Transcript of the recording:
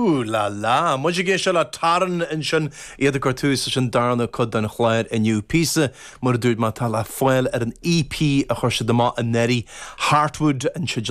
Ooh la la. Muid gé se le taran in sin iad gur tú sin darna chud den chléir inniu písa mar dúid má tal le foiil ar an EP a chuir se dá a neri Heartwood an